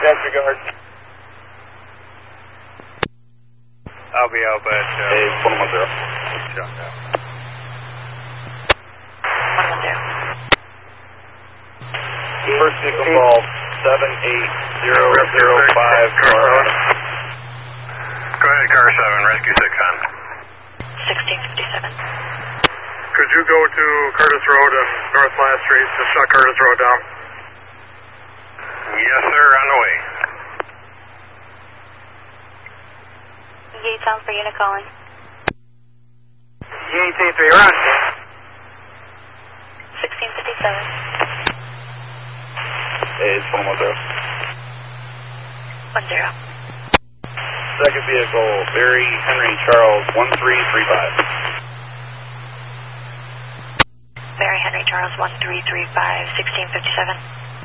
best regards. I'll be out at 110. shot now. 110. First vehicle call 78005. Go ahead, car 7, rescue 6 on. 1657. Could you go to Curtis Road and North Last Street to shut Curtis Road down? Yes, sir, on the way. Yates on for unit calling. Yates 83, we're on. 1657. It's 110. 10. Second vehicle, Barry Henry Charles 1335. Barry Henry Charles 1335, 1657.